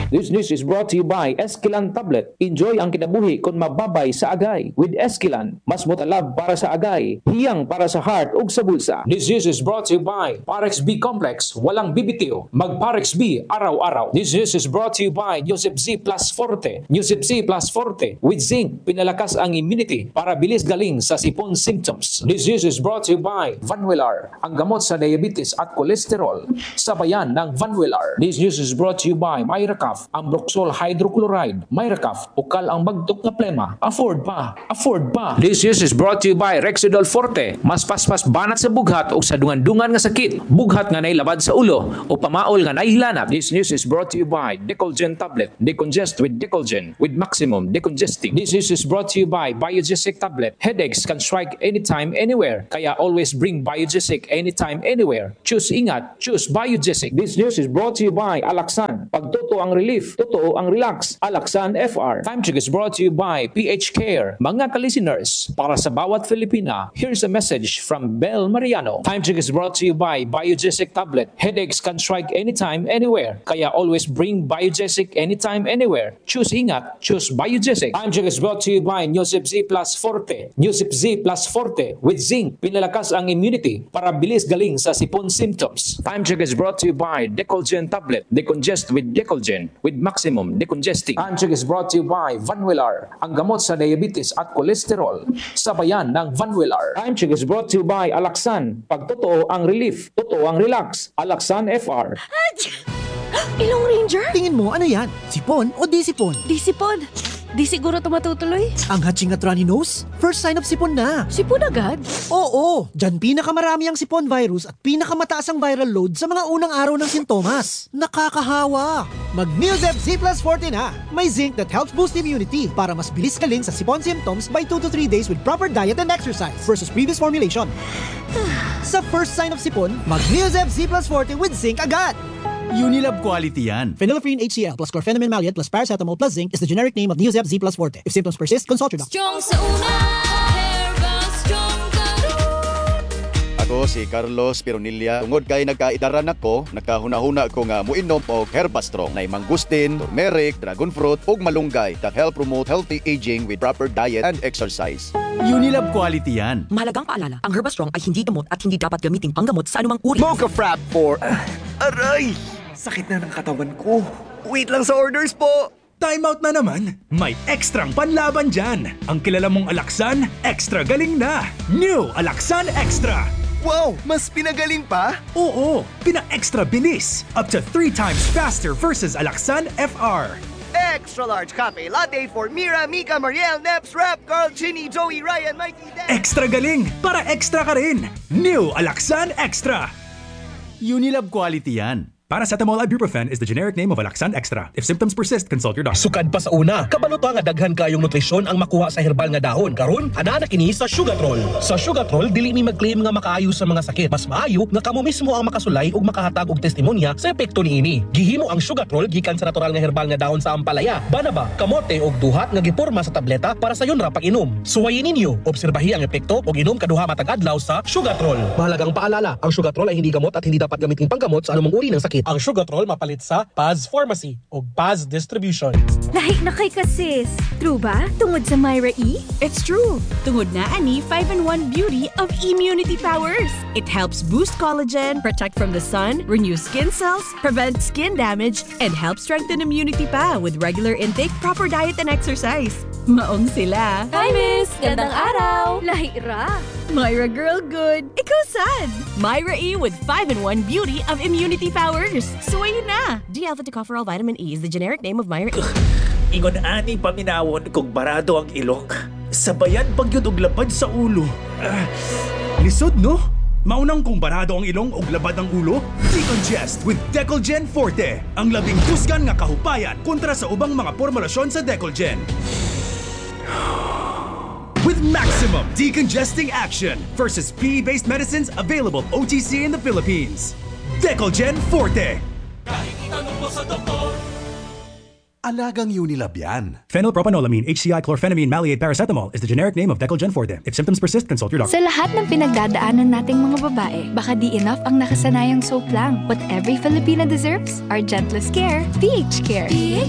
This news is brought to you by Esquilan Tablet. Enjoy ang kinabuhi kung mababay sa agay. With Esquilan, mas motalab para sa agay, hiyang para sa heart ug sa bulsa. This news is brought to you by Parex B Complex. Walang bibitiw, mag Parex B araw-araw. This news is brought to you by Newsip Z Plus Forte. Newsip Z Plus Forte with zinc, pinalakas ang immunity para bilis galing sa sipon symptoms. This news is brought to you by Vanwillar, ang gamot sa diabetes at kolesterol. Sabayan ng Vanwillar. This news is brought to you by Myracaf, ang Broxol hydrochloride. Myracaf, ukal ang magtok na plema. Afford pa. This news is brought to you by Rexidol Forte. Mas paspas banat sa bughat o sa dungan-dungan nga sakit. Bughat nga nailabad sa ulo o pamaol nga naihilanap. This news is brought to you by Decolgen Tablet. Decongest with Decolgen with maximum decongesting. This news is brought to you by Biogesic Tablet. Headaches can strike anytime, anywhere. Kaya always bring Biogesic anytime, anywhere. Choose ingat. Choose Biogesic. This news is brought to you by Alaxan. Pag totoo ang relief, totoo ang relax. Alaxan FR. Time check is brought to you by PH Care. Mga ka-listeners, para sa bawat Filipina, here's a message from Bel Mariano. Time check is brought to you by Biogesic Tablet. Headaches can strike anytime, anywhere. Kaya always bring Biogesic anytime, anywhere. Choose ingat. Choose Biogesic. Time check is brought to you by Newsip Z Plus Forte. Newsip Z Plus Forte with zinc. Pinalakas ang immunity para bilis galing sa sipon symptoms. Time check is brought to you by Decolgen Tablet. Decongest with Decolgen with maximum decongesting. Time check is brought to you by Vanwillar, ang gamot sa diabetes at kolesterol. Sabayan ng Vanwillar. Time check is brought to you by Alaxan. Pag totoo ang relief, totoo ang relax. Alaxan FR. Ilong Ranger? Tingin mo, ano yan? Sipon o di sipon? Di sipon. Di siguro ito matutuloy. Ang hatching at runny nose? First sign of sipon na. Sipon agad? Oo, dyan pinakamarami ang sipon virus at pinakamataas ang viral load sa mga unang araw ng sintomas. Nakakahawa. Mag-Newsep Z Plus Forte na. May zinc that helps boost immunity para mas bilis galing sa sipon symptoms by 2 to 3 days with proper diet and exercise versus previous formulation. Sa first sign of sipon, mag-Newsep Z Plus Forte with zinc agad. Unilab quality yan. Phenylephrine HCl plus chlorpheniramine maleate plus paracetamol plus zinc is the generic name of Newsep Z Plus Forte. If symptoms persist, consult your doctor. Strong sa una, Herbal Strong Karon. Ako si Carlos Pironilla. Tungod kay nagkaidaran ako, nakahuna-huna ko nga muinom og Herbastrong na mangustin, turmeric, dragon fruit ug malunggay that help promote healthy aging with proper diet and exercise. Unilab quality yan. Mahalagang paalala, ang Herbastrong ay hindi gamot at hindi dapat gamitin panggamot sa anumang uri. Mocha Frap for... Aray! Sakit na ng katawan ko. Wait lang sa orders po! Time out na naman. May ekstrang panlaban dyan. Ang kilala mong Alaxan, extra galing na. New Alaxan Extra. Wow! Mas pinagaling pa? Oo, pina-extra bilis. Up to 3 times faster versus Alaxan FR. Extra large cafe latte for Mira, Mika, Mariel, Neps, Rap, Carl, Chinny, Joey, Ryan, Mikey, Dan. Extra galing para extra ka rin. New Alaxan Extra. Unilab quality yan. Paracetamol Ibuprofen is the generic name of Alaxan Extra. If symptoms persist, consult your doctor. Sukad pa sa una, kabaluta nga daghan kayong nutrisyon ang makuha sa herbal nga dahon. Karon, ana kini sa Sugatrol. Sa Sugatrol, dili mi mag-claim nga makaayo sa mga sakit. Mas maayo nga kamo mismo ang makasulay ug makahatag og testimonya sa epekto niini. Gihimo ang Sugatrol gikan sa natural nga herbal nga dahon sa ampalaya, banaba, kamote ug duhat nga giporma sa tableta para sayon ra pag-inom. Suwayin ninyo, obserbahi ang epekto ug inom kaduha matag adlaw sa Sugatrol. Mahalagang paalala, ang Sugatrol ay hindi gamot at hindi dapat gamitin panggamot sa anumang uri ng sakit. Ang Sugatrol mapalit sa Paz Pharmacy o Paz Distribution. Lahi na kay kasis. True ba? Tungod sa Myra E? It's true. Tungod na ani 5-in-1 beauty of immunity powers. It helps boost collagen, protect from the sun, renew skin cells, prevent skin damage, and help strengthen immunity pa with regular intake, proper diet, and exercise. Maong sila. Hi, Miss! Gandang araw! Lahi ra. Myra Girl Good. Ikaw sad. Myra E with 5-in-1 beauty of immunity powers. So ayun na. D-alpha tocopherol vitamin E is the generic name of Myra E. Ingon ani paminawon kung barado ang ilong. Sabayan pagyud og labad sa ulo. Lisod no? Maunang kung barado ang ilong o labad ang ulo? Decongest with Decolgen Forte. Ang labing tusgan nga kahupayan kontra sa ubang mga formulasyon sa Decolgen. With maximum decongesting action versus PE-based medicines available OTC in the Philippines. Decolgen Forte. Kahit itanong mo sa doktor, Alagang Unilab yan. Phenylpropanolamine, HCI chlorphenamine maleate paracetamol is the generic name of Decolgen Forte. If symptoms persist, consult your doctor. Sa lahat ng pinagdadaanan nating mga babae, baka di enough ang nakasanayang soap lang. What every Filipina deserves, our gentlest care, PH Care.